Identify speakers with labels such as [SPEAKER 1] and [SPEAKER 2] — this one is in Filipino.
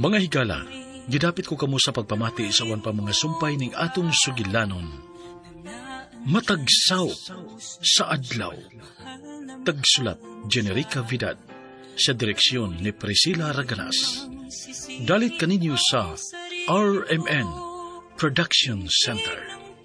[SPEAKER 1] Mga higala, gidapit ko kamo sa pagpamati sa awan pa mga sumpay ning atong sugilanon. Matagsaw sa adlaw. Tagsulat Generica Vidal, sa direksyon ni Priscilla Raganas. Dalit kaninyo sa RMN Production Center.